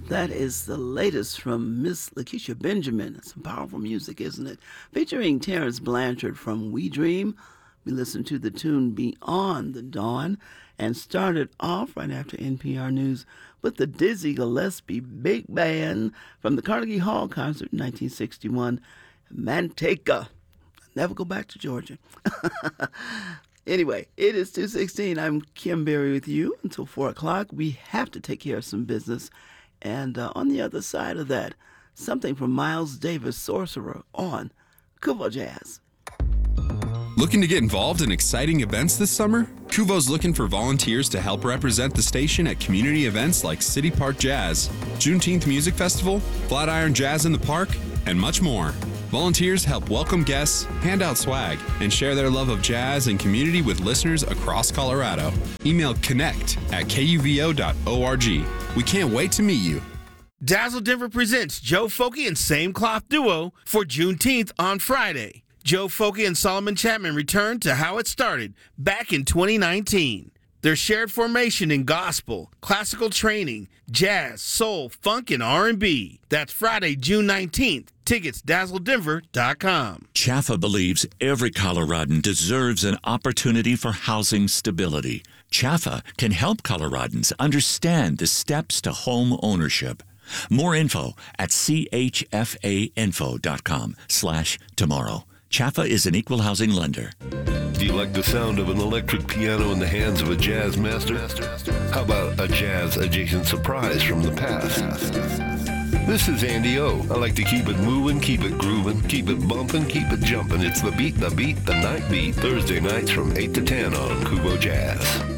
That is the latest from Miss Lakeisha Benjamin. Some powerful music, isn't it? Featuring Terrence Blanchard from We Dream. We listened to the tune Beyond the Dawn and started off right after NPR News with the Dizzy Gillespie Big Band from the Carnegie Hall concert in 1961, Manteca. Never go back to Georgia. Anyway, it is 2:16. I'm Kim Berry with you until 4 o'clock. We have to take care of some business. And on the other side of that, something from Miles Davis, Sorcerer, on Kuvo Jazz. Looking to get involved in exciting events this summer? Kuvo's looking for volunteers to help represent the station at community events like City Park Jazz, Juneteenth Music Festival, Flatiron Jazz in the Park, and much more. Volunteers help welcome guests, hand out swag, and share their love of jazz and community with listeners across Colorado. Email connect@kuvo.org. We can't wait to meet you. Dazzle Denver presents Joe Folky and Same Cloth Duo for Juneteenth on Friday. Joe Folky and Solomon Chapman return to how it started back in 2019. Their shared formation in gospel, classical training, jazz, soul, funk, and R&B. That's Friday, June 19th. Tickets, dazzledenver.com. CHAFA believes every Coloradan deserves an opportunity for housing stability. CHAFA can help Coloradans understand the steps to home ownership. More info at chfainfo.com/tomorrow. CHAFA is an equal housing lender. Do you like the sound of an electric piano in the hands of a jazz master? How about a jazz-adjacent surprise from the past? This is Andy O. I like to keep it moving, keep it grooving, keep it bumping, keep it jumping. It's the night beat, Thursday nights from 8 to 10 on Kuvo Jazz.